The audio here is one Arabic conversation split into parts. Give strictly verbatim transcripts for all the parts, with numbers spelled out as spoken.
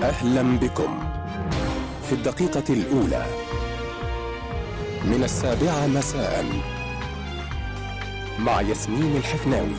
أهلا بكم في الدقيقة الأولى من السابعة مساء مع ياسمين الحفناوي.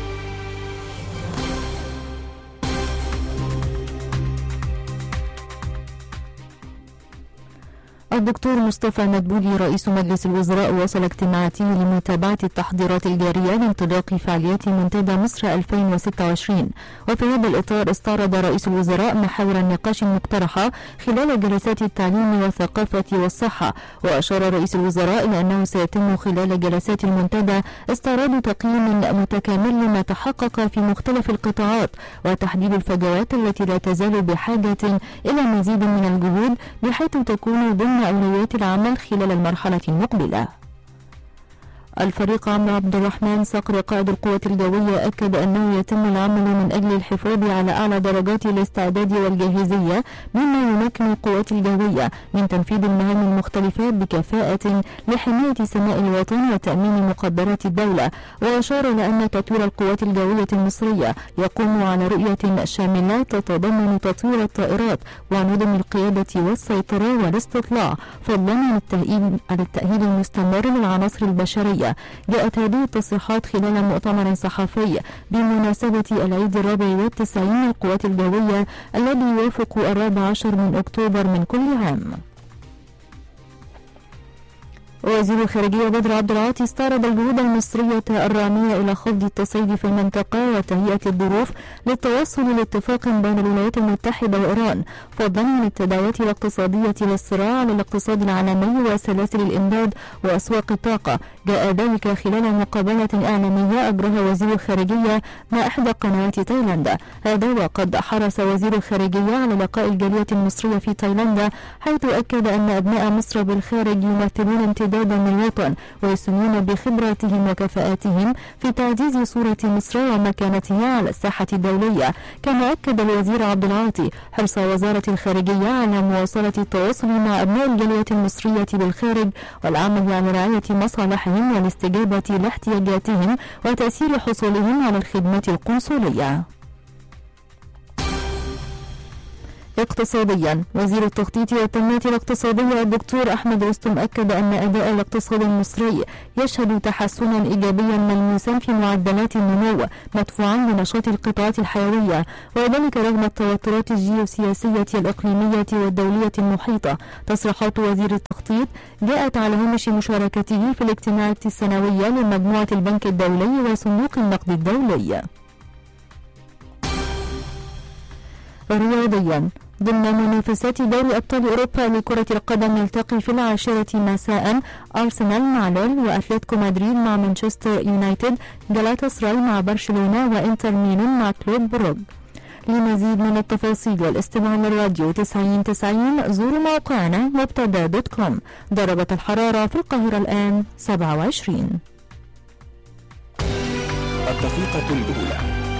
الدكتور مصطفى مدبولي رئيس مجلس الوزراء واصل اجتماعاته لمتابعة التحضيرات الجارية لانطلاق فعاليات منتدى مصر ألفين وستة وعشرين، وفي هذا الإطار استعرض رئيس الوزراء محاور النقاش المقترحة خلال جلسات التعليم والثقافة والصحة. وأشار رئيس الوزراء إلى أنه سيتم خلال جلسات المنتدى استعراض تقييم متكامل لما تحقق في مختلف القطاعات وتحديد الفجوات التي لا تزال بحاجة إلى مزيد من الجهود بحيث تكون ضمن أولويات العمل خلال المرحلة المقبلة. الفريق عمرو عبد الرحمن صقر قائد القوات الجوية أكد أنه يتم العمل من أجل الحفاظ على أعلى درجات الاستعداد والجاهزية مما يمكن القوات الجوية من تنفيذ المهام المختلفة بكفاءة لحماية سماء الوطن وتأمين مقدرات الدولة. وأشار إلى أن تطوير القوات الجوية المصرية يقوم على رؤية شاملة تتضمن تطوير الطائرات ونظم القيادة والسيطرة والاستطلاع فضلا عن التأهيل, عن التأهيل المستمر للعناصر البشرية. جاءت هذه التصريحات خلال مؤتمر صحفي بمناسبة العيد الرابع والتسعين للقوات الجوية الذي يوافق الرابع عشر من أكتوبر من كل عام. وزير الخارجية بدر عبد العاطي استعرض الجهود المصرية الرامية إلى خفض التصعيد في المنطقة وتهيئة الظروف للتوصل لاتفاق بين الولايات المتحدة وإيران فضلا عن التداعيات الاقتصادية للصراع على الاقتصاد العالمي وسلاسل الإمداد وأسواق الطاقة. جاء ذلك خلال مقابلة إعلامية أجراها وزير الخارجية مع إحدى قنوات تايلاندا. هذا وقد حرص وزير الخارجية على لقاء الجالية المصرية في تايلاندا حيث أكد أن أبناء مصر بالخارج يمثلون امتداد من الوطن ويسمون بخبراتهم وكفاءاتهم في تعزيز صورة مصر ومكانتها على الساحة الدولية. كما أكد الوزير عبد العاطي حرص وزارة الخارجية على مواصلة التواصل مع أبناء الجالية المصرية بالخارج والعمل على رعاية مصالحهم والاستجابة لاحتياجاتهم وتأثير حصولهم على الخدمات القنصلية. اقتصاديا، وزير التخطيط والتنمية الاقتصادية الدكتور أحمد رستم أكد أن أداء الاقتصاد المصري يشهد تحسنا إيجابيا ملموسا في معدلات النمو مدفوعا بنشاط القطاعات الحيوية وذلك رغم التوترات الجيوسياسية الإقليمية والدولية المحيطة. تصريحات وزير التخطيط جاءت على هامش مشاركته في الاجتماعات السنوية لمجموعة البنك الدولي وصندوق النقد الدولي. رياضيا، ضمن منافسات دوري أبطال أوروبا لكرة القدم يلتقي في العاشرة مساء أرسنال مع ليل وأتلتيكو مدريد مع مانشستر يونايتد، جالاتاسراي مع برشلونة وإنتر ميلان مع كلوب بروج. لمزيد من التفاصيل والاستماع للراديو تسعين تسعين زوروا موقعنا مبتدا دوت كوم. درجة الحرارة في القاهرة الآن سبعة وعشرين. الدقيقة الأولى